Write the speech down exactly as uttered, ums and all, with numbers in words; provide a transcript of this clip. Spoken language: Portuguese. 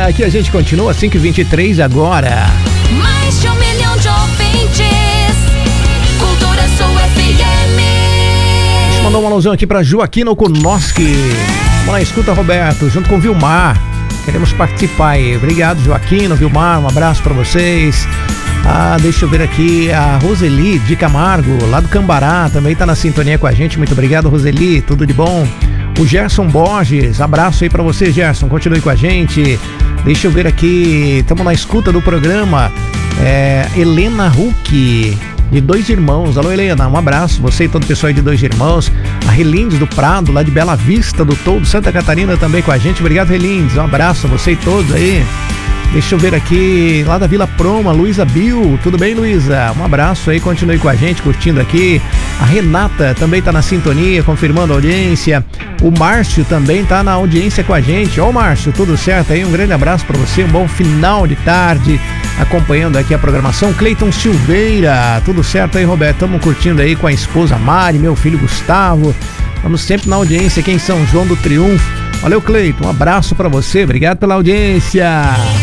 dia, aqui a gente continua cinco e vinte e três agora. Mais de um milhão de ouvintes, Cultura Sul F M. Deixa eu mandar um alusão aqui pra Joaquim Okonoski. Vamos lá, escuta, Roberto, junto com o Vilmar. Queremos participar aí. Obrigado, Joaquim, Vilmar, um abraço pra vocês. Ah, deixa eu ver aqui, a Roseli de Camargo, lá do Cambará, também tá na sintonia com a gente. Muito obrigado, Roseli, tudo de bom. O Gerson Borges, abraço aí pra você, Gerson, continue com a gente. Deixa eu ver aqui, estamos na escuta do programa. é, Helena Huck, de Dois Irmãos. Alô, Helena, um abraço, você e todo o pessoal aí de Dois Irmãos. A Relindes do Prado, lá de Bela Vista do Todo, Santa Catarina, também com a gente. Obrigado, Relindes, um abraço a você e todos aí. Deixa eu ver aqui, lá da Vila Proma, Luísa Bill, tudo bem, Luísa? Um abraço aí, continue com a gente, curtindo aqui. A Renata também tá na sintonia, confirmando a audiência. O Márcio também tá na audiência com a gente. Ó, Márcio, tudo certo aí? Um grande abraço pra você, um bom final de tarde, acompanhando aqui a programação. Cleiton Silveira, tudo certo aí, Roberto? Estamos curtindo aí com a esposa Mari, meu filho Gustavo. Estamos sempre na audiência aqui em São João do Triunfo. Valeu, Cleiton, um abraço pra você, obrigado pela audiência.